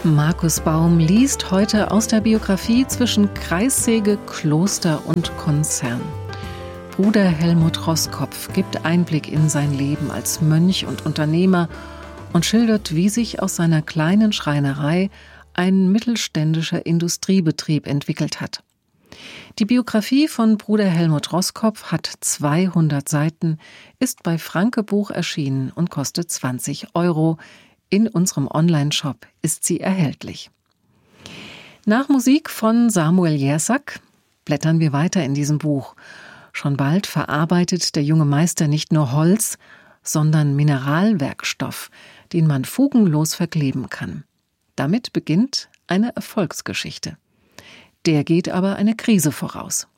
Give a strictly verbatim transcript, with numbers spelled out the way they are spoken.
Markus Baum liest heute aus der Biografie zwischen Kreissäge, Kloster und Konzern. Bruder Helmut Roskopf gibt Einblick in sein Leben als Mönch und Unternehmer und schildert, wie sich aus seiner kleinen Schreinerei ein mittelständischer Industriebetrieb entwickelt hat. Die Biografie von Bruder Helmut Roskopf hat zweihundert Seiten, ist bei Franke Buch erschienen und kostet zwanzig Euro. In unserem Online-Shop ist sie erhältlich. Nach Musik von Samuel Jersak blättern wir weiter in diesem Buch. Schon bald verarbeitet der junge Meister nicht nur Holz, sondern Mineralwerkstoff, den man fugenlos verkleben kann. Damit beginnt eine Erfolgsgeschichte. Der geht aber eine Krise voraus.